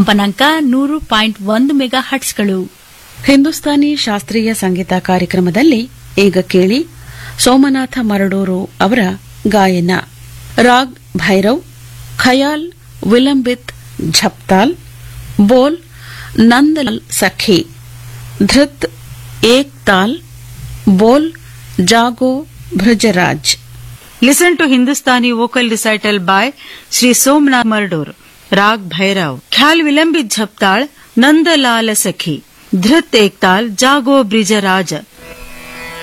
ಕಂಪನಾಂಕ 100.1 ಮೆಗಾ ಹರ್ಟ್ಸ್ಗಳು. ಹಿಂದೂಸ್ತಾನಿ ಶಾಸ್ತ್ರೀಯ ಸಂಗೀತ ಕಾರ್ಯಕ್ರಮದಲ್ಲಿ ಈಗ ಕೇಳಿ ಸೋಮನಾಥ ಮರಡೂರು ಅವರ ಗಾಯನ. ರಾಗ್ ಭೈರವ್, ಖಯಾಲ್ ವಿಲಂಬಿತ್ ಝಪ್ತಾಲ್, ಬೋಲ್ ನಂದಲಾಲ್ ಸಖಿ, ಧೃತ್ ಏಕ್ ತಾಲ್, ಬೋಲ್ Jago ಭೃಜರಾಜ್. Listen to Hindustani vocal recital by Sri Somnath Mardur. Rag Bhairav, Khyal Vilambit Jhaptal, Nandalal Sakhi, Dhrit Ektal, Jago Brijaraj.